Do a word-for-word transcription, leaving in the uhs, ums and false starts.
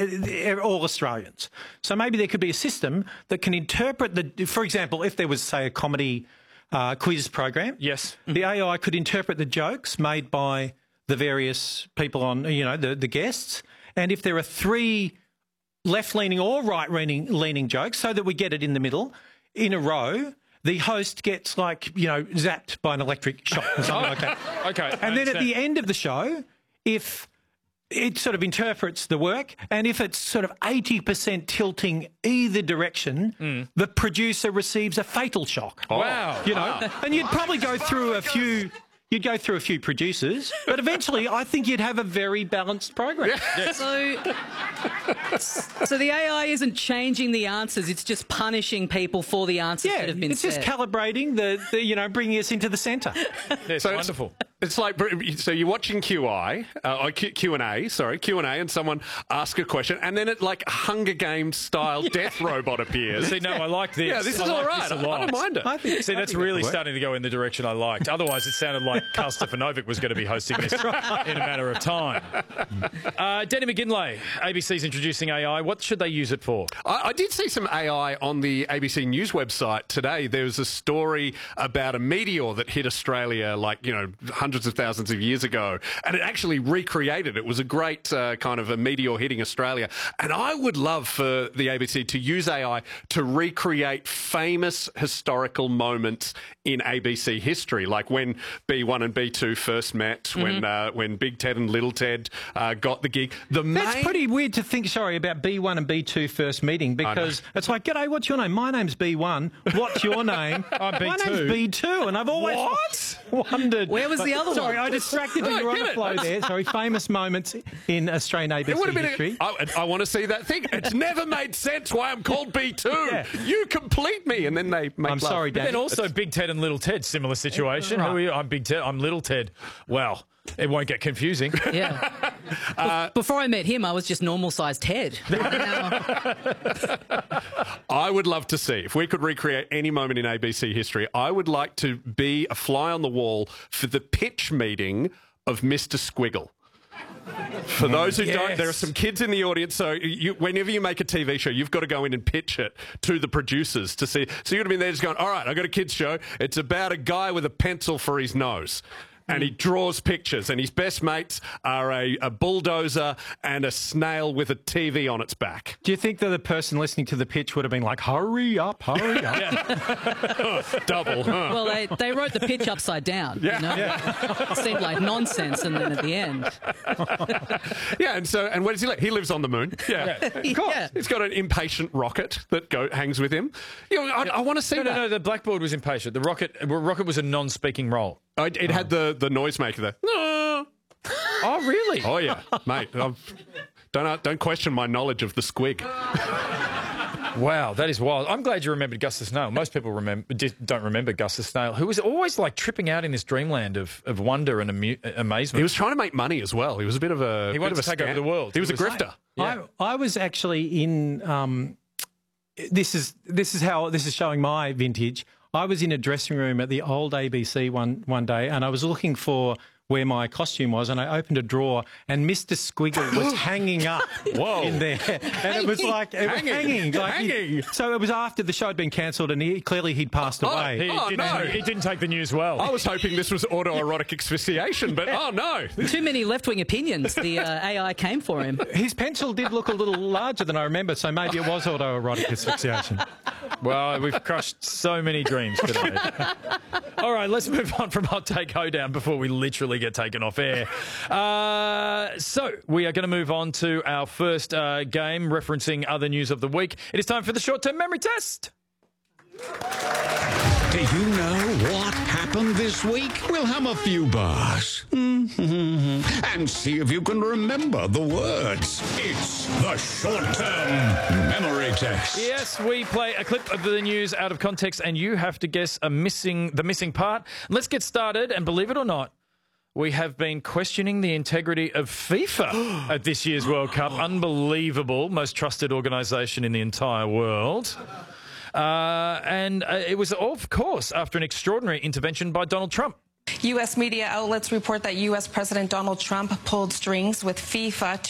uh, all Australians. So maybe there could be a system that can interpret the, for example, if there was, say, a comedy uh, quiz program. Yes. The A I could interpret the jokes made by the various people on, you know, the, the guests. And if there are three left-leaning or right-leaning leaning jokes, so that we get it in the middle, in a row, the host gets, like, you know, zapped by an electric shock or something like that. Okay. And then at the end of the show, if it sort of interprets the work, and if it's sort of eighty percent tilting either direction, mm. the producer receives a fatal shock. Oh. Wow. You know, wow. And you'd probably go through a few... You'd go through a few producers, but eventually I think you'd have a very balanced program. Yes. So, so the A I isn't changing the answers; it's just punishing people for the answers yeah, that have been it's said. just calibrating the, the, you know, bringing us into the centre. That's so wonderful. It's, it's like, so you're watching Q I, uh, Q, Q and A, sorry, Q and A, and someone asks a question, and then it, like, Hunger Games style death robot appears. See, no, I like this. Yeah, this is I all like right. this a I, lot. I don't mind it. I think, See, I that's think really that'll work. starting to go in the direction I liked. Otherwise, it sounded like Carl Stefanovic was going to be hosting this in a matter of time. Uh, Danny McGinlay, A B C's introducing A I. What should they use it for? I, I did see some A I on the A B C News website today. There was a story about a meteor that hit Australia, like, you know, hundreds of thousands of years ago, and it actually recreated. It was a great uh, kind of a meteor hitting Australia. And I would love for the A B C to use A I to recreate famous historical moments in A B C history, like when B one and B two first met, mm-hmm. when uh, when Big Ted and Little Ted uh, got the gig. The That's main... pretty weird to think, sorry, about B one and B two first meeting, because it's like, g'day, what's your name? My name's B one. What's your name? I'm B two. My name's B two, and I've always What? wondered. Where was the other sorry, one? I distracted you. No, You're on get the it. flow there. Sorry, famous moments in Australian A B It C would have been. history. A, I, I want to see that thing. It's never made sense why I'm called B two. Yeah. You complete me, and then they make. I'm love. sorry, But Danny. then also Big Ted and Little Ted, similar situation. Right. Who are you? I'm Big Ted. I'm Little Ted. Well, it won't get confusing. Yeah. Uh, Before I met him, I was just normal-sized head. I would love to see, if we could recreate any moment in A B C history, I would like to be a fly on the wall for the pitch meeting of Mister Squiggle. For those who Yes. don't, there are some kids in the audience, so you, whenever you make a T V show, you've got to go in and pitch it to the producers to see. So you'd have been there just going, all right, I've got a kids show. It's about a guy with a pencil for his nose. And he draws pictures, and his best mates are a, a bulldozer and a snail with a T V on its back. Do you think that the person listening to the pitch would have been like, hurry up, hurry up? Double. Huh? Well, they, they wrote the pitch upside down. Yeah. You know? Yeah. It seemed like nonsense, and then at the end. Yeah, and so, and where does he live? He lives on the moon. Yeah, of course. Yeah. He's got an impatient rocket that go hangs with him. You know, I, I want to see No, that. no, no. The blackboard was impatient. The rocket, rocket was a non-speaking role. I, it had the, the noisemaker there. Oh, really? Oh, yeah, mate. I'm, don't, don't question my knowledge of the squig. Wow, that is wild. I'm glad you remembered Gus the Snail. Most people remember don't remember Gus the Snail, who was always like tripping out in this dreamland of, of wonder and amu- amazement. He was trying to make money as well. He was a bit of a He bit wanted of a to take scam. over the world. He was He a was- grifter. Yeah. I, I was actually in. Um, this is this is how this is showing my vintage. I was in a dressing room at the old A B C one one day, and I was looking for where my costume was, and I opened a drawer, and Mister Squiggle was hanging up Whoa. in there, and it was like it was Hanging. hanging, like he- Hanging. so it was after the show had been cancelled, and he, clearly he'd passed Oh, away. He, Oh, didn't, no. he didn't take the news well. I was hoping this was autoerotic asphyxiation, but oh no. Too many left-wing opinions. The uh, A I came for him. His pencil did look a little larger than I remember, so maybe it was autoerotic asphyxiation. Well, we've crushed so many dreams today. All right, let's move on from Hot Take Hoedown before we literally get taken off air. Uh, so we are going to move on to our first uh, game referencing other news of the week. It is time for the short-term memory test. Do you know what happened this week? We'll hum a few bars and see if you can remember the words. It's the short-term memory test. Yes, we play a clip of the news out of context, and you have to guess a missing the missing part. Let's get started, and believe it or not, we have been questioning the integrity of FIFA at this year's World Cup. Unbelievable, most trusted organisation in the entire world. Uh, and uh, it was, of course, after an extraordinary intervention by Donald Trump. U S media outlets report that U S President Donald Trump pulled strings with FIFA to